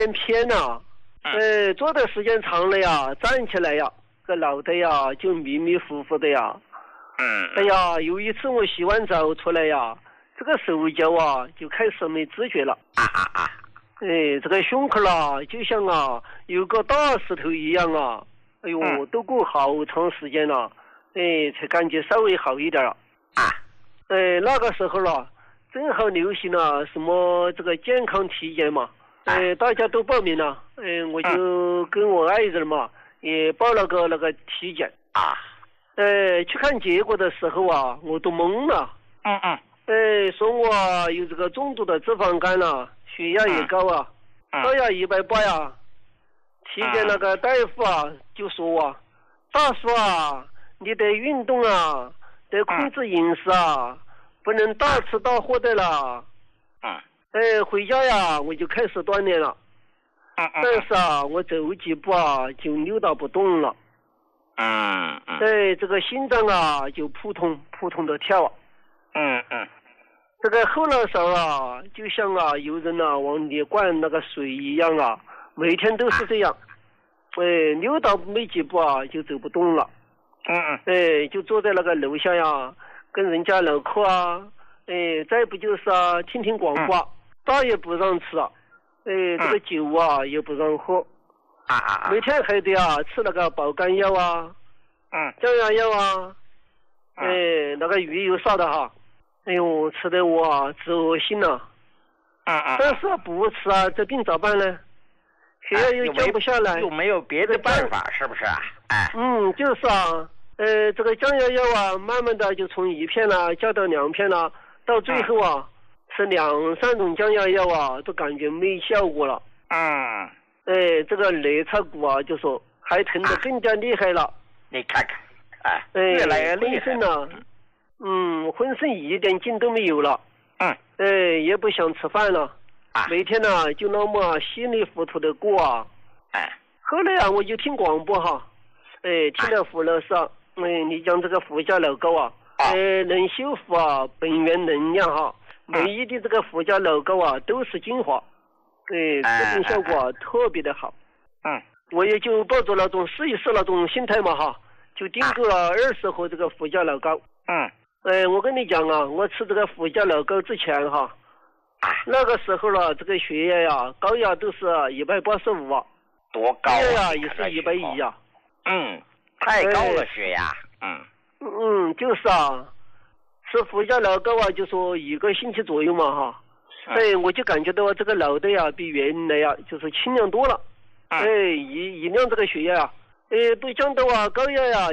偏了，坐的时间长了呀，站起来呀，这脑袋呀就迷迷糊糊的呀。哎呀，有一次我洗完澡出来呀，这个手脚啊就开始没知觉了。这个胸口啦，就像有个大石头一样啊。哎呦，都过好长时间了，才感觉稍微好一点了。那个时候了，正好流行了什么这个健康体检嘛，大家都报名了，我就跟我爱人嘛也报了个那个体检。去看结果的时候啊，我都懵了。说我有这个重度的脂肪肝了，血压也高啊，高压180呀。体检那个大夫啊就说啊，大叔啊，你得运动啊，得控制饮食啊，不能大吃大喝的了。回家呀我就开始锻炼了。但是啊，我走几步啊就扭到不动了。这个心脏啊就扑通扑通的跳啊。这个后脑勺啊就像有人往里灌那个水一样啊，每天都是这样。扭到没几步啊就走不动了。就坐在那个楼下呀跟人家唠嗑啊。再不就是听听广播，大也不让吃啊。这个酒啊也不让喝。每天还得吃那个保肝药啊，降压药啊。那个鱼油烧的哈，哎呦，吃的我直恶心了。但是不吃这病咋办呢？血压又降不下来， 又没有别的办法，是不是啊？ 就是这个降压药慢慢的就从1片降到2片了，到最后吃2、3种降压药都感觉没效果了。这个肋插骨就说还疼得更加厉害了。 你看看，越来越厉害了。 浑身一点劲都没有了。也不想吃饭了。每天就那么稀里糊涂的过啊。后来我就听广播哈，听了胡老师你讲这个胡椒老膏能修复本源能量哈，每一滴这个胡椒老膏都是精华，治病效果特别的好。我也就抱着那种试一试那种心态嘛哈，就订购了20盒这个胡椒老膏。我跟你讲我吃这个胡椒老膏之前哈，那个时候这个血压呀高压都是185啊， 多高血压也是110啊。 太高了血压。 就是吃胡椒老膏就说1个星期左右嘛哈。我就感觉到这个脑袋比原来就是清亮多了。一量这个血压都降到高压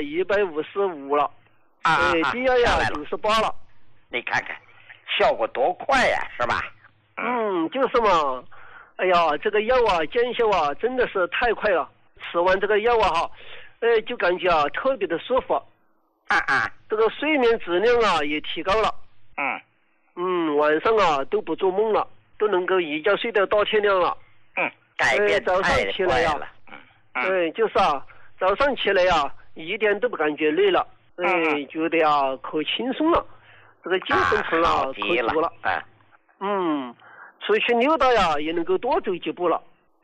155了。低压98了。 你看看效果多快呀，是吧？ 就是嘛。哎呀，这个药见效真的是太快了。吃完这个药就感觉特别的舒服。这个睡眠质量也提高了。晚上都不做梦了，都能够一觉睡到大天亮了。 改变早上起来就是早上起来一点都不感觉累了。觉得可轻松了，这个精神头可足了。出去溜达也能够多走几步了。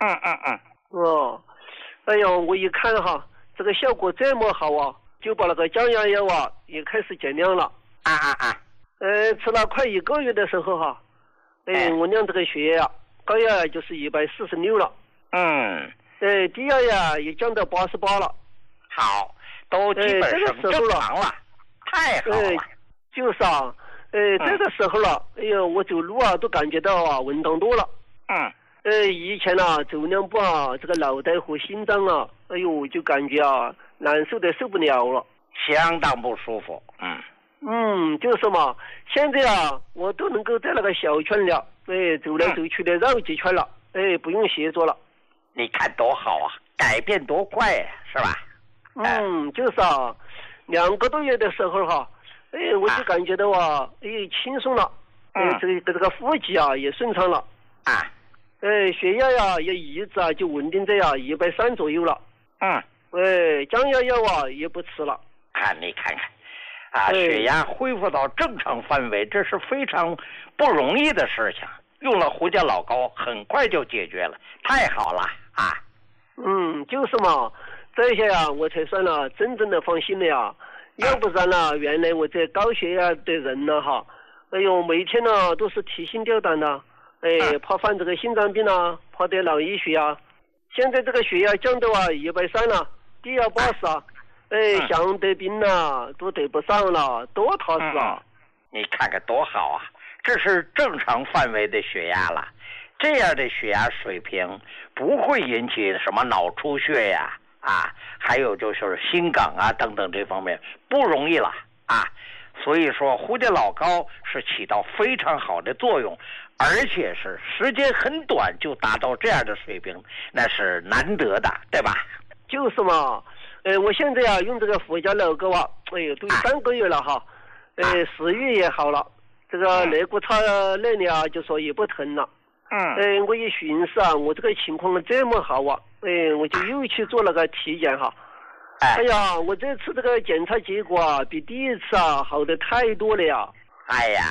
哎呀，我一看这个效果这么好就把那个降压药也开始减量了。吃了快1个月的时候我量这个血压高压就是146了。低压也降到88了。 好。都基本上正常了。太好了。 就是这个时候了，哎呀，我走路都感觉到稳当多了。以前走两步这个脑袋和心脏哎呦就感觉难受的受不了了， 相当不舒服。 就是嘛，现在我都能够在那个小圈里走来走去的绕几圈了，不用协作了。 你看多好改变多快是吧？ 就是2个多月的时候我就感觉到轻松了。这个呼吸也顺畅了。血压也一直就稳定在130左右了。降压药也不吃了。 你看看血压恢复到正常范围，这是非常不容易的事情。 用了胡家老高，很快就解决了，太好了啊！ 就是嘛，这些呀，我才算了真正的放心了呀。要不然呢，原来我这高血压的人呢，哈，哎呦，每天呢都是提心吊胆的，怕犯这个心脏病啊，怕得脑溢血啊。现在这个血压降到130了，低压80啊，想得病了都得不上了，多踏实啊！ 你看看多好啊！这是正常范围的血压了，这样的血压水平不会引起什么脑出血呀，还有就是心梗啊等等这方面不容易了啊。所以说胡家老高是起到非常好的作用，而且是时间很短就达到这样的水平，那是难得的，对吧？ 就是嘛，我现在用这个胡家老高都有3个月了哈，食欲也好了，这个肋骨叉那里就说也不疼了。我一寻思我这个情况这么好我就又去做了个体检哈。哎呀，我这次这个检查结果比第一次好的太多了呀。 哎呀，